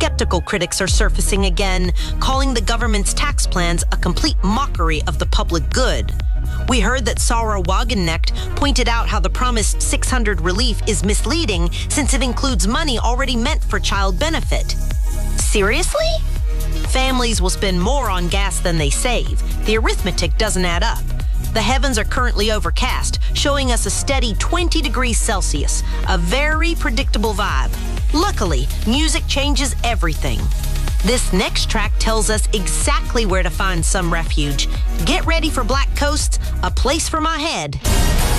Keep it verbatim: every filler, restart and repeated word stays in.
skeptical critics are surfacing again, calling the government's tax plans a complete mockery of the public good. We heard that Sarah Wagenknecht pointed out how the promised six hundred relief is misleading since it includes money already meant for child benefit. Seriously? Families will spend more on gas than they save. The arithmetic doesn't add up. The heavens are currently overcast, showing us a steady twenty degrees Celsius, a very predictable vibe. Luckily, music changes everything. This next track tells us exactly where to find some refuge. Get ready for Black Coast's A Place for My Head.